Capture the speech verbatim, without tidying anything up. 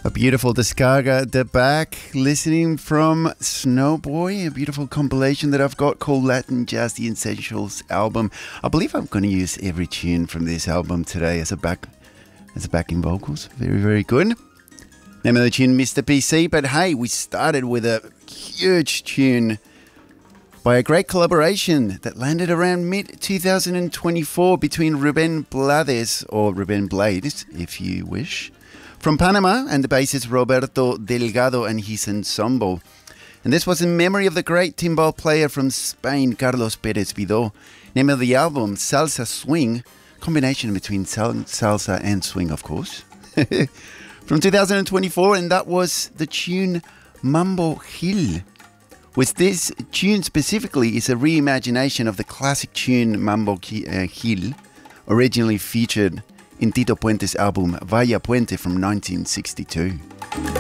A beautiful descarga at the back, listening from Snowboy, a beautiful compilation that I've got called Latin Jazz The Essentials album. I believe I'm going to use every tune from this album today as a back as a backing vocals. Very, very good. Name of the tune, Mister P C, but hey, we started with a huge tune by a great collaboration that landed around mid twenty twenty-four between Rubén Blades, or Rubén Blades, if you wish, from Panama, and the bassist Roberto Delgado and his ensemble. And this was in memory of the great timbal player from Spain, Carlos Pérez Vidó. Name of the album, Salsa Swing, combination between sal- salsa and swing, of course. From two thousand twenty-four, and that was the tune Mambo Hill. With this tune specifically is a reimagination of the classic tune Mambo Hill, originally featured in Tito Puente's album Vaya Puente from nineteen sixty-two.